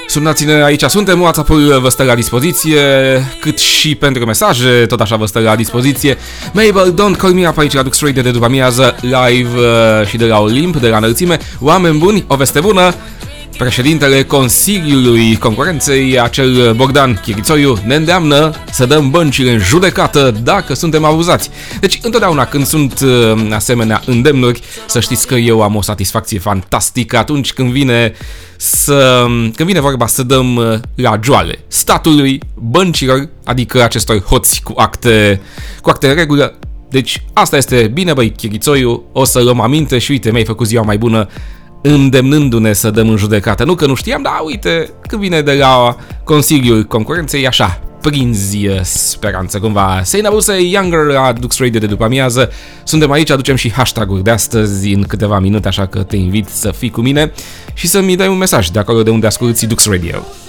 Sunați-ne, aici suntem, WhatsApp-ul vă stă la dispoziție, cât și pentru mesaje, tot așa vă stă la dispoziție. Mabel, Don't Call Me Up aici la Dux Radio de după amiază, live și de la Olimp, de la înălțime. Oameni buni, o veste bună! Președintele Consiliului Concurenței, acel Bogdan Chirițoiu, ne îndeamnă să dăm băncile în judecată dacă suntem abuzați. Deci, întotdeauna când sunt asemenea îndemnuri, să știți că eu am o satisfacție fantastică atunci când vine vorba să dăm la joale statului, băncilor, adică acestor hoți cu acte în regulă. Deci, asta este bine, băi, Chirițoiu, o să luăm aminte și uite, mi-ai făcut ziua mai bună îndemnându-ne să dăm în judecată. Nu că nu știam, dar uite, când vine de la Consiliul Concurenței, așa, prinzi speranță cumva. Seina Buse, Younger la Dux Radio de după amiază. Suntem aici, aducem și hashtag-uri de astăzi în câteva minute, așa că te invit să fii cu mine și să-mi dai un mesaj de acolo de unde asculti Dux Radio.